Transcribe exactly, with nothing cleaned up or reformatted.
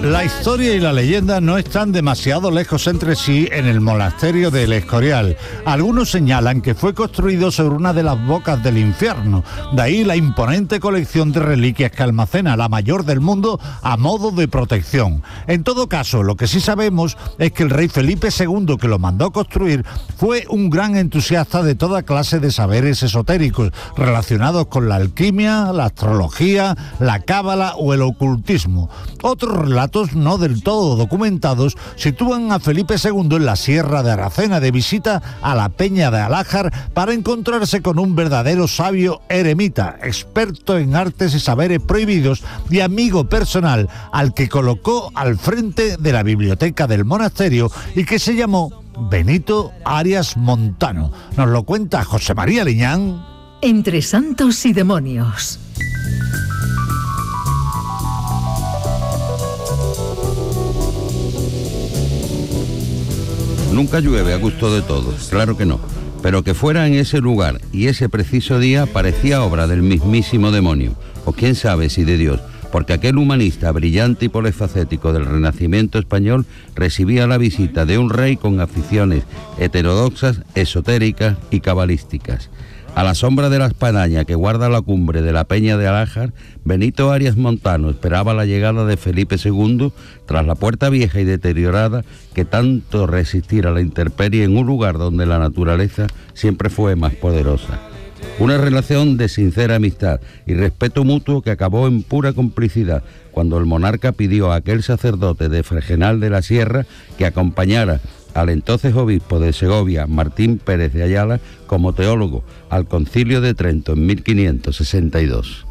La historia y la leyenda no están demasiado lejos entre sí en el monasterio del Escorial. Algunos señalan que fue construido sobre una de las bocas del infierno. De ahí la imponente colección de reliquias que almacena, la mayor del mundo, a modo de protección. En todo caso, lo que sí sabemos es que el rey Felipe segundo, que lo mandó construir, fue un gran entusiasta de toda clase de saberes esotéricos relacionados con la alquimia, la astrología, la cábala o el ocultismo. Otros relatos no del todo documentados sitúan a Felipe segundo en la Sierra de Aracena de visita a la Peña de Alájar para encontrarse con un verdadero sabio eremita, experto en artes y saberes prohibidos y amigo personal, al que colocó al frente de la biblioteca del monasterio y que se llamó Benito Arias Montano. Nos lo cuenta José María Liñán. Entre santos y demonios. Nunca llueve a gusto de todos, claro que no, pero que fuera en ese lugar y ese preciso día parecía obra del mismísimo demonio, o quién sabe si de Dios, porque aquel humanista brillante y polifacético del Renacimiento español recibía la visita de un rey con aficiones heterodoxas, esotéricas y cabalísticas. A la sombra de la espadaña que guarda la cumbre de la Peña de Alájar, Benito Arias Montano esperaba la llegada de Felipe segundo tras la puerta vieja y deteriorada que tanto resistir a la intemperie en un lugar donde la naturaleza siempre fue más poderosa. Una relación de sincera amistad y respeto mutuo que acabó en pura complicidad cuando el monarca pidió a aquel sacerdote de Fregenal de la Sierra que acompañara al entonces obispo de Segovia, Martín Pérez de Ayala, como teólogo al Concilio de Trento en mil quinientos sesenta y dos.